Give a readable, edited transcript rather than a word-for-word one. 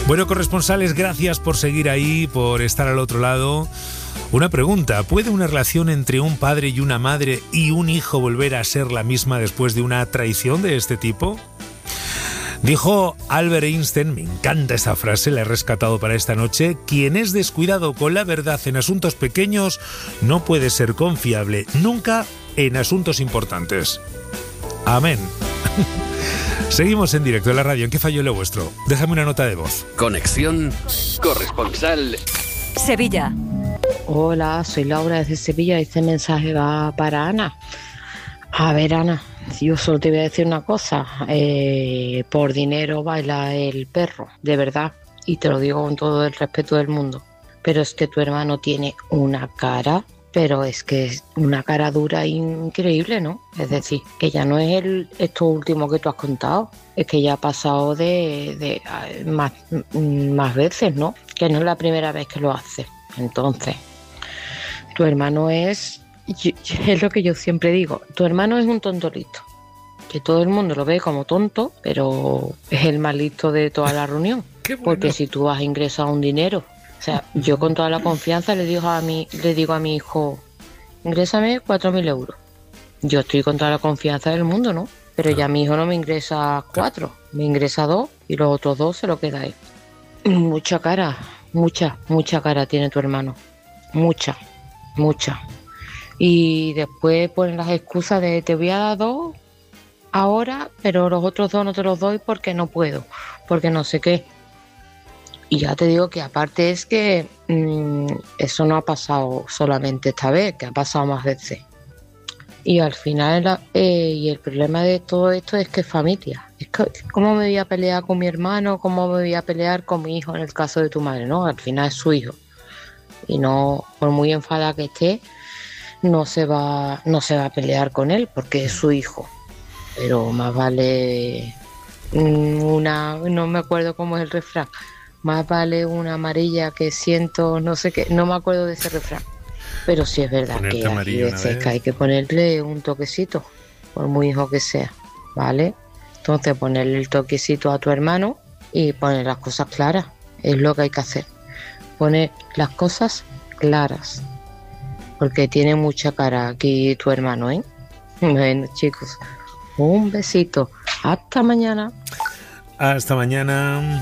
Bueno, corresponsales, gracias por seguir ahí, por estar al otro lado. Una pregunta, ¿puede una relación entre un padre y una madre y un hijo volver a ser la misma después de una traición de este tipo? Dijo Albert Einstein, me encanta esa frase, la he rescatado para esta noche: quien es descuidado con la verdad en asuntos pequeños no puede ser confiable nunca en asuntos importantes. Amén. Seguimos en directo en la radio. ¿En qué falló lo vuestro? Déjame una nota de voz. Conexión corresponsal Sevilla. Hola, soy Laura desde Sevilla y este mensaje va para Ana. A ver, Ana, yo solo te voy a decir una cosa. Por dinero baila el perro, de verdad. Y te lo digo con todo el respeto del mundo. Pero es que tu hermano tiene una cara, pero es que es una cara dura increíble, ¿no? Es decir, que ya no es esto último que tú has contado. Es que ya ha pasado de más veces, ¿no? Que no es la primera vez que lo hace. Entonces, tu hermano es lo que yo siempre digo, tu hermano es un tontolito, que todo el mundo lo ve como tonto, pero es el más listo de toda la reunión. Qué bueno. Porque si tú has ingresado un dinero, o sea, yo con toda la confianza le digo a mi hijo, ingrésame 4.000 euros. Yo estoy con toda la confianza del mundo, ¿no? Pero ya mi hijo no me ingresa 4, me ingresa 2 y los otros 2 se lo queda él. Mucha cara tiene tu hermano, mucha. Y después ponen las excusas de te voy a dar 2 ahora, pero los otros 2 no te los doy porque no puedo, porque no sé qué. Y ya te digo que aparte es que eso no ha pasado solamente esta vez, que ha pasado más veces. Y al final, y el problema de todo esto es que es familia. Es que, ¿cómo me voy a pelear con mi hermano? ¿Cómo me voy a pelear con mi hijo en el caso de tu madre? No, al final es su hijo. Y no, por muy enfadada que esté, no se va a pelear con él porque es su hijo. Pero más vale no me acuerdo cómo es el refrán, más vale una amarilla que cientos, no sé qué, no me acuerdo de ese refrán. Pero sí es verdad Ponerte que hay veces que hay que ponerle un toquecito, por muy hijo que sea, ¿vale? Entonces ponerle el toquecito a tu hermano y poner las cosas claras, es lo que hay que hacer. Poner las cosas claras, porque tiene mucha cara aquí tu hermano, ¿eh? Bueno, chicos, un besito. Hasta mañana. Hasta mañana.